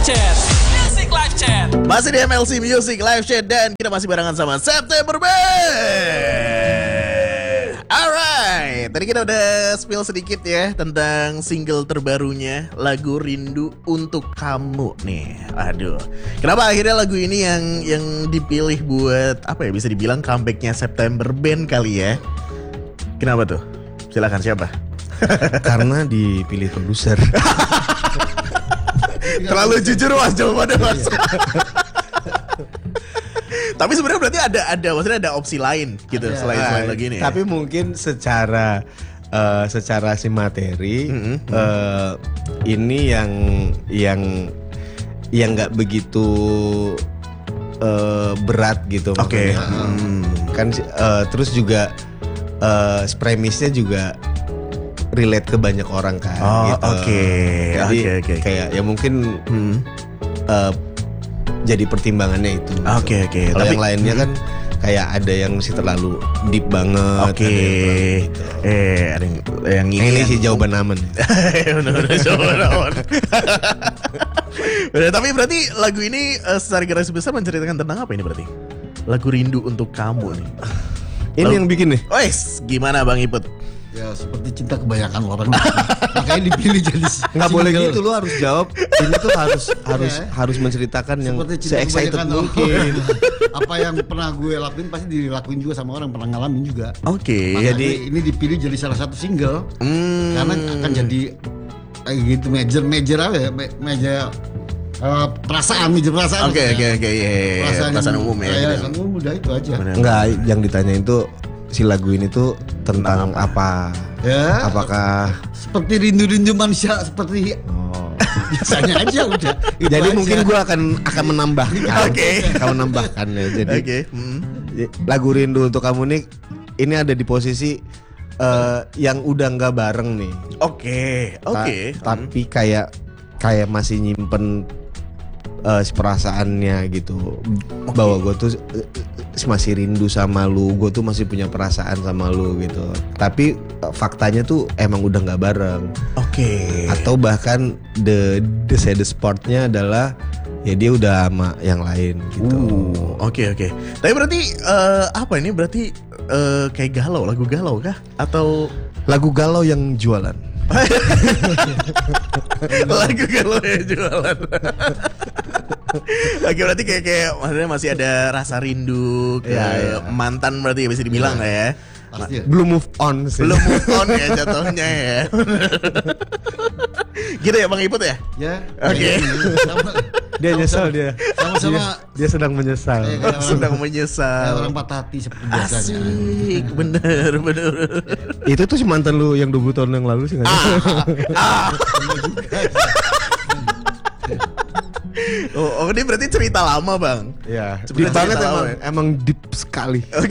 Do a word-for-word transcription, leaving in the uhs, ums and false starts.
Chat, Music Live Chat. Masih di M L C Music Live Chat dan kita masih barengan sama September Band. Alright, tadi kita udah spill sedikit ya tentang single terbarunya, lagu Rindu Untuk Kamu nih. Aduh, kenapa akhirnya lagu ini yang yang dipilih buat apa ya, bisa dibilang comebacknya September Band kali ya? Kenapa tuh? Silakan, siapa? Karena dipilih produser. Terlalu jujur mas jawabannya mas. Tapi sebenarnya berarti ada ada maksudnya ada opsi lain gitu Ada. selain selain lagi ini. Tapi mungkin secara uh, secara si materi Mm-hmm. uh, ini yang yang yang nggak begitu uh, berat gitu. Oke. makanya. Hmm. Kan uh, terus juga uh, premisnya juga relate ke banyak orang kan. Oh, gitu. oke. Jadi Oke, oke, oke. kayak ya mungkin Hmm. uh, jadi pertimbangannya itu. Oke, oke. Kalau Tapi- yang lainnya kan kayak ada yang masih terlalu deep banget. Oke. ada yang terlalu gitu. Eh ada yang yang Ini, ini, ini yang- sih jawaban aman. Bener-bener jawaban aman. Bener, tapi berarti lagu ini eh, secara garis besar menceritakan tentang apa ini berarti? Lagu Rindu Untuk Kamu nih. Ini Lalu- yang bikin nih. Wes, gimana Bang Iput? Ya seperti cinta kebanyakan orang. Makanya dipilih jadi Nggak boleh single. gitu, lu harus jawab. Ini tuh harus harus Ya. harus menceritakan yang Seperti cinta se-excited kebanyakan mungkin. orang. Apa yang pernah gue lakuin pasti dilakuin juga sama orang, pernah ngalamin juga. Oke. Makanya jadi- ini dipilih jadi salah satu single Hmm. karena akan jadi kayak gitu major major apa ya me- major eh, perasaan major perasaan. Oke oke maksudnya. oke ya, ya, ya. Perasaan umum ya. Ya, gitu. perasaan umum udah itu aja. Bener. Enggak, yang ditanyain tuh si lagu ini tuh tentang apa? Ya. Apakah Seperti rindu-rindu manusia seperti oh. biasanya aja udah. Itu Jadi aja. mungkin gua akan akan menambahkan. Oke. Akan menambahkan ya. Jadi Oke. Hmm. lagu Rindu Untuk Kamu nih ini ada di posisi eh, yang udah nggak bareng nih. Oke. Ta- Oke. Tapi kayak kayak masih nyimpen eh, si perasaannya gitu. Bahwa gue tuh eh, masih rindu sama lu, gue tuh masih punya perasaan sama lu gitu. Tapi eh, faktanya tuh emang udah nggak bareng. Oke. Atau bahkan the the saddest partnya adalah ya dia udah sama yang lain gitu. Uh, Oke oke. Tapi berarti eh, apa ini berarti eh, kayak galau, lagu galau kah? Atau Lagu galau yang jualan. lagu galau yang jualan? Oke, berarti kayak kayak maksudnya masih ada rasa rindu ke Iya, iya. mantan berarti ya bisa dibilang nggak ya? Pasti ya. Belum move on sih. Belum move on ya jatuhnya ya. Gitu ya Bang Iput ya? Ya. Oke. Sama- Dia nyesel dia. Sama-sama Dia, dia sedang menyesal. Eh, kayak orang- Sedang kayak menyesal. orang patah hati seperti biasanya. Asik, bener bener. Itu tuh si mantan lu yang dua puluh tahun yang lalu sih nggak sih? Oh, oh, ini berarti cerita lama Bang. Iya. Sebenarnya Deep banget cerita emang, lama ya? emang deep sekali.